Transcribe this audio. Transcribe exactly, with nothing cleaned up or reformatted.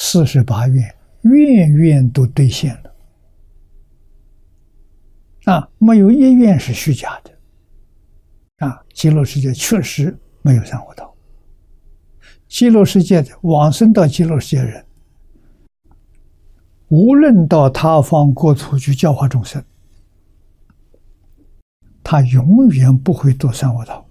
四十八愿，愿愿都兑现了啊！没有一愿是虚假的啊！极乐世界确实没有三恶道。极乐世界的往生到极乐世界人，无论到他方国土去教化众生，他永远不会堕三恶道。